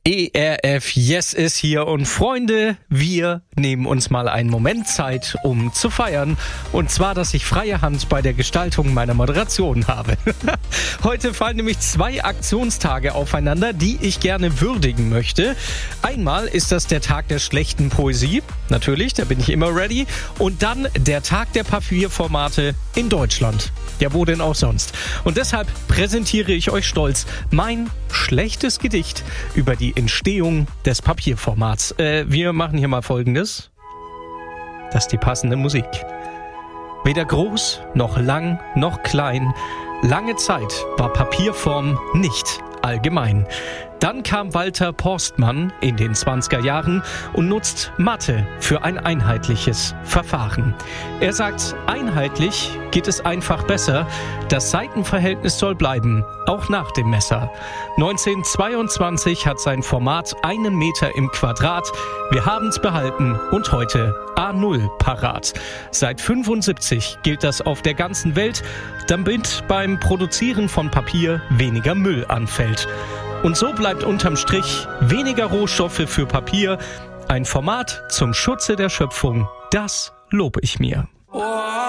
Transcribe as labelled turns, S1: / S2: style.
S1: ERF Yes ist hier und Freunde, wir nehmen uns mal einen Moment Zeit, um zu feiern. Und zwar, dass ich freie Hand bei der Gestaltung meiner Moderation habe. Heute fallen nämlich 2 Aktionstage aufeinander, die ich gerne würdigen möchte. Einmal ist das der Tag der schlechten Poesie, natürlich, da bin ich immer ready. Und dann der Tag der Papierformate in Deutschland. Ja, wo denn auch sonst? Und deshalb präsentiere ich euch stolz mein schlechtes Gedicht über die Entstehung des Papierformats. Wir machen hier mal Folgendes. Das ist die passende Musik. Weder groß, noch lang, noch klein. Lange Zeit war Papierform nicht allgemein. Dann kam Walter Porstmann in den 20er Jahren und nutzt Mathe für ein einheitliches Verfahren. Er sagt, einheitlich geht es einfach besser. Das Seitenverhältnis soll bleiben, auch nach dem Messer. 1922 hat sein Format 1 Meter im Quadrat. Wir haben's behalten und heute A0 parat. Seit 75 gilt das auf der ganzen Welt, damit beim Produzieren von Papier weniger Müll anfällt. Und so bleibt unterm Strich weniger Rohstoffe für Papier. Ein Format zum Schutze der Schöpfung, das lobe ich mir.